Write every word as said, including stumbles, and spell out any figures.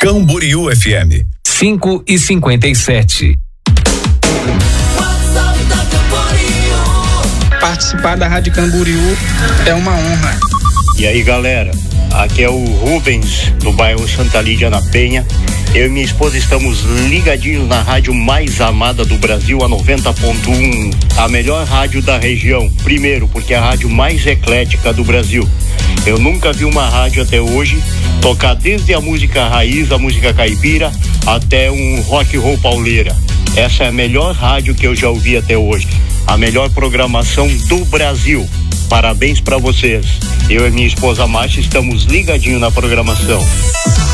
Camboriú F M. cinco e cinquenta e sete. Participar da Rádio Camboriú é uma honra. E aí, galera, aqui é o Rubens, do bairro Santa Lídia, na Penha. Eu e minha esposa estamos ligadinhos na rádio mais amada do Brasil, a noventa ponto um, a melhor rádio da região. Primeiro, porque é a rádio mais eclética do Brasil. Eu nunca vi uma rádio até hoje tocar desde a música raiz, a música caipira, até um rock and roll pauleira. Essa é a melhor rádio que eu já ouvi até hoje. A melhor programação do Brasil. Parabéns pra vocês. Eu e minha esposa Márcia estamos ligadinhos na programação.